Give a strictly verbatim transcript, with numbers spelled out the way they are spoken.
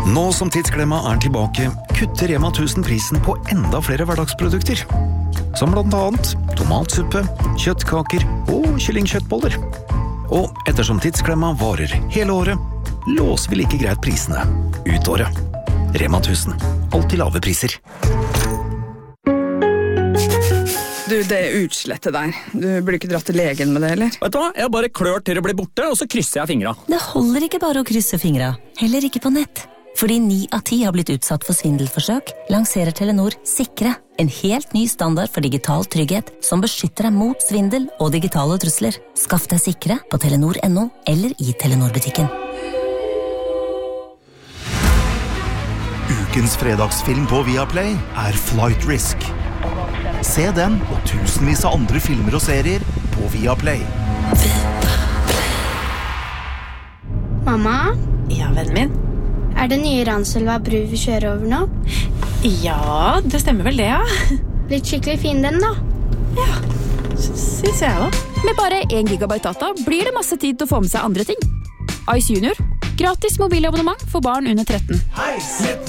Nå som Tidsklemma er tilbake, kutter Rema tusen prisen på enda flere hverdagsprodukter. Som blant annet tomatsuppe, kjøttkaker og kyllingkjøttboller. Og ettersom Tidsklemma varer hele året, låser vi like greit prisene ut året. Rema tusen, alltid lave priser. Du, det utslettet der. Du burde ikke dratt til legen med det, eller? Vet du hva? Jeg bare klør til det blir borte, og så krysser jeg fingra. Det holder ikke bare å krysse fingra, heller ikke på nett. Fordi ni av ti har blitt utsatt for svindelforsøk, lanserer Telenor Sikre, en helt ny standard for digital trygghet som beskytter deg mot svindel og digitale trusler. Skaff deg Sikre på telenor punktum no eller i Telenor-butikken. Ukens fredagsfilm på Viaplay er Flight Risk. Se den og tusenvis av andre filmer og serier på Viaplay. Mamma? Ja, vennen min? Er det nye Ranselva bru vi kjører over nå? Ja, det stemmer vel det, ja. Litt skikkelig fin den da. Ja, synes jeg også. Med bare en gigabyte data blir det masse tid til å få med seg andre ting. Ice Junior. Gratis mobilabonnement for barn under tretten.